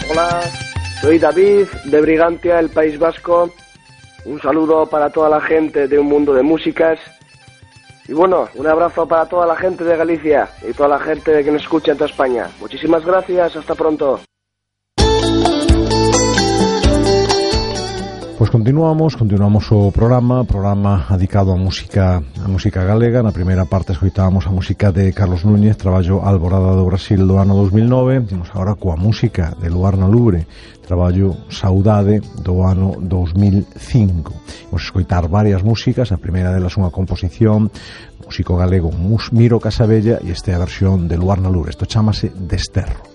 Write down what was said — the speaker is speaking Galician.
Hola, soy David de Brigantia, el País Vasco. Un saludo para toda la gente de Un Mundo de Músicas. Y bueno, un abrazo para toda la gente de Galicia y toda la gente que nos escucha en toda España. Muchísimas gracias, hasta pronto. Pois continuamos o programa dedicado a música galega. Na primeira parte escoitábamos a música de Carlos Núñez, traballo Alborada do Brasil do ano 2009. Temos agora coa música de Luarna Lubre, traballo Saudade do ano 2005. Vamos escoitar varias músicas, a primeira delas unha composición músico galego Miro Casabella, e esta é a versión de Luarna Lubre. Isto chámase Desterro.